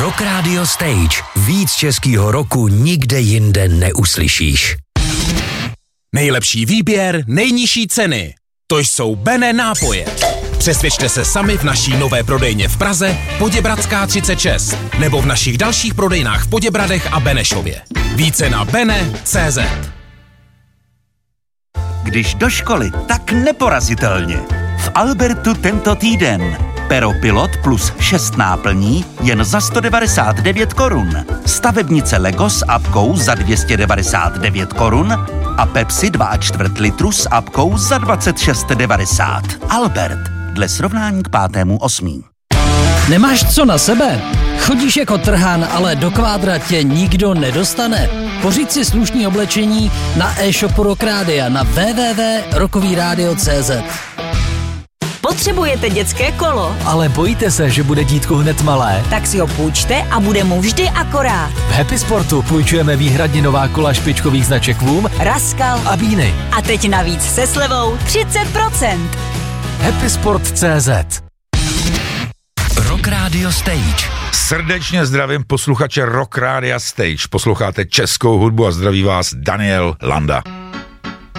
Rock Radio Stage. Víc českýho roku nikde jinde neuslyšíš. Nejlepší výběr, nejnižší ceny. To jsou Bene nápoje. Přesvědčte se sami v naší nové prodejně v Praze, Poděbradská 36, nebo v našich dalších prodejnách v Poděbradech a Benešově. Více na bene.cz. Když do školy, tak neporazitelně. V Albertu tento týden. Pero Pilot plus 6 náplní jen za 199 korun. Stavebnice Lego s apkou za 299 korun a Pepsi 2,4 litru s apkou za 26,90. Albert, dle srovnání k 5.8. Nemáš co na sebe? Chodíš jako trhan, ale do kvádra tě nikdo nedostane. Pořiď si slušný oblečení na e-shopu Rock Rádia na www.rockovyradio.cz. Potřebujete dětské kolo? Ale bojíte se, že bude dítko hned malé? Tak si ho půjčte a bude mu vždy akorát. V Happy Sportu půjčujeme výhradně nová kola špičkových značek Voom, Rascal a Beany. A teď navíc se slevou 30%. Happysport.cz. Rock Radio Stage. Srdečně zdravím posluchače Rock Radio Stage. Posloucháte českou hudbu a zdraví vás Daniel Landa.